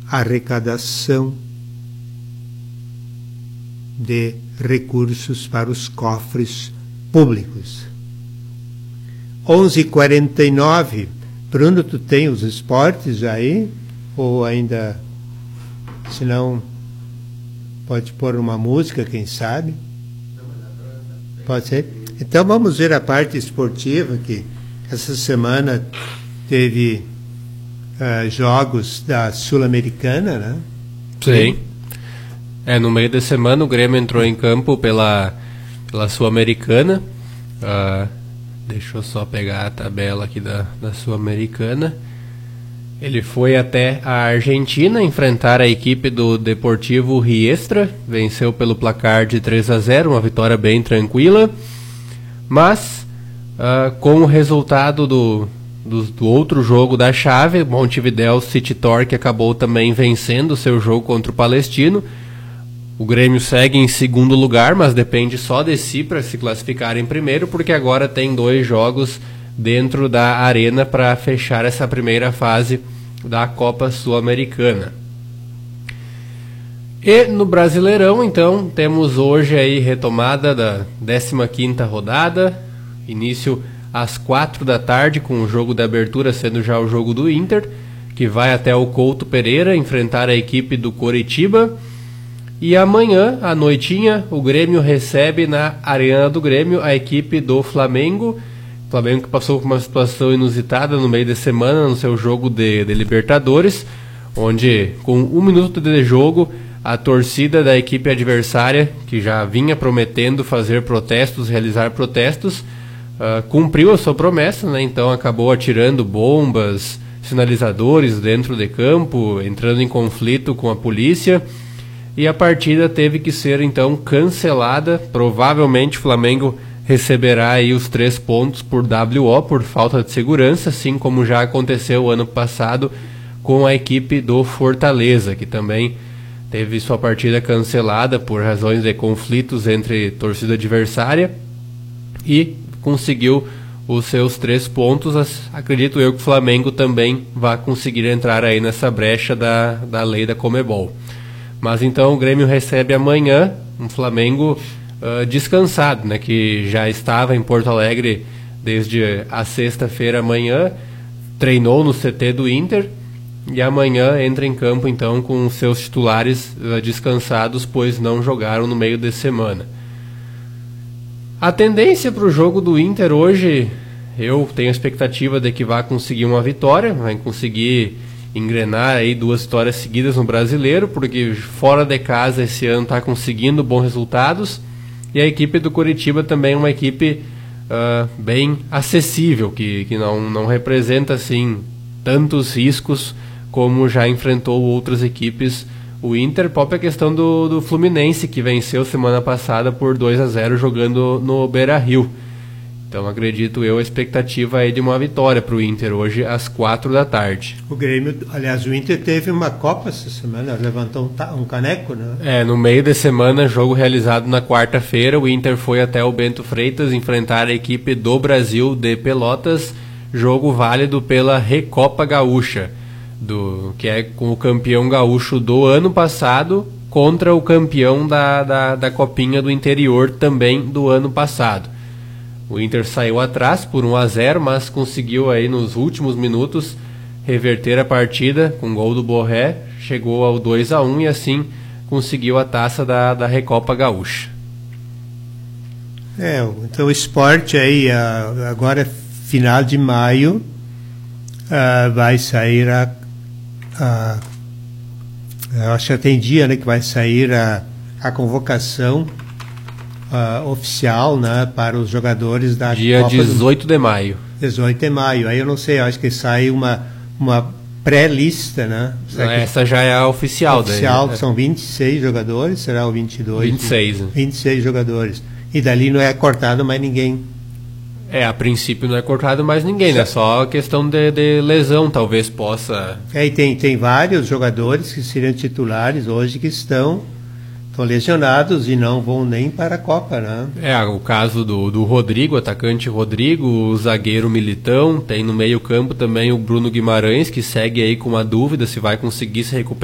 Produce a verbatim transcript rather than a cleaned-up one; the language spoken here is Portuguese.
arrecadação de recursos para os cofres públicos. onze e quarenta e nove. Bruno, tu tem os esportes aí? Ou ainda... Se não, pode pôr uma música, quem sabe? Pode ser? Então vamos ver a parte esportiva, que essa semana teve uh, jogos da Sul-Americana, né? Sim. É, no meio da semana o Grêmio entrou em campo pela, pela Sul-Americana. Uh, deixa eu só pegar a tabela aqui da, da Sul-Americana. Ele foi até a Argentina enfrentar a equipe do Deportivo Riestra, venceu pelo placar de três a zero, uma vitória bem tranquila, mas uh, com o resultado do, do, do outro jogo da chave, Montevideo City Torque acabou também vencendo seu jogo contra o Palestino. O Grêmio segue em segundo lugar, mas depende só de si para se classificar em primeiro, porque agora tem dois jogos dentro da arena para fechar essa primeira fase da Copa Sul-Americana. E no Brasileirão, então, temos hoje aí retomada da décima quinta rodada, início às quatro da tarde, com o jogo da abertura sendo já o jogo do Inter, que vai até o Couto Pereira enfrentar a equipe do Coritiba. E amanhã, à noitinha, o Grêmio recebe na Arena do Grêmio a equipe do Flamengo. O Flamengo que passou por uma situação inusitada no meio da semana no seu jogo de, de Libertadores, onde com um minuto de jogo a torcida da equipe adversária, que já vinha prometendo fazer protestos, realizar protestos, uh, cumpriu a sua promessa, né? Então acabou atirando bombas, sinalizadores dentro de campo, entrando em conflito com a polícia, e a partida teve que ser então cancelada. Provavelmente o Flamengo receberá aí os três pontos por W O, por falta de segurança, assim como já aconteceu ano passado com a equipe do Fortaleza, que também teve sua partida cancelada por razões de conflitos entre torcida adversária e conseguiu os seus três pontos. Acredito eu que o Flamengo também vai conseguir entrar aí nessa brecha da, da lei da Conmebol. Mas então o Grêmio recebe amanhã um Flamengo Uh, descansado, né, que já estava em Porto Alegre desde a sexta-feira amanhã, treinou no C T do Inter e amanhã entra em campo então com seus titulares uh, descansados, pois não jogaram no meio de semana. A tendência para o jogo do Inter hoje, eu tenho a expectativa de que vai conseguir uma vitória, vai conseguir engrenar aí duas vitórias seguidas no Brasileiro, porque fora de casa esse ano está conseguindo bons resultados. E a equipe do Coritiba também é uma equipe uh, bem acessível, que, que não, não representa assim, tantos riscos como já enfrentou outras equipes. O Inter, própria questão do, do Fluminense, que venceu semana passada por dois a zero jogando no Beira-Rio. Então acredito eu a expectativa aí de uma vitória para o Inter hoje às quatro da tarde. O Grêmio, aliás, o Inter teve uma Copa essa semana, levantou um, um caneco, né? É, no meio de semana, jogo realizado na quarta-feira, o Inter foi até o Bento Freitas enfrentar a equipe do Brasil de Pelotas, jogo válido pela Recopa Gaúcha, do, que é com o campeão gaúcho do ano passado contra o campeão da, da, da Copinha do Interior também do ano passado. O Inter saiu atrás por um a zero, mas conseguiu aí nos últimos minutos reverter a partida com gol do Borré, chegou ao dois a um e assim conseguiu a taça da, da Recopa Gaúcha. É, então o esporte aí, agora final de maio, vai sair a, a eu acho que tem dia, né, que vai sair a, a convocação Uh, oficial, né, para os jogadores da dia Copa dezoito de maio. dezoito de maio. Aí eu não sei, eu acho que sai uma, uma pré-lista, né? Não, essa já é a oficial. Oficial, daí, são vinte e seis jogadores, será o vinte e dois? vinte e seis. vinte e seis jogadores. E dali não é cortado mais ninguém. É, a princípio não é cortado mais ninguém, né? Só questão de, de lesão, talvez possa... É, e tem, tem vários jogadores que seriam titulares hoje que estão... Estão lesionados e não vão nem para a Copa, né? É, o caso do, do Rodrigo, atacante Rodrigo, o zagueiro Militão, tem no meio campo também o Bruno Guimarães, que segue aí com uma dúvida se vai conseguir se recuperar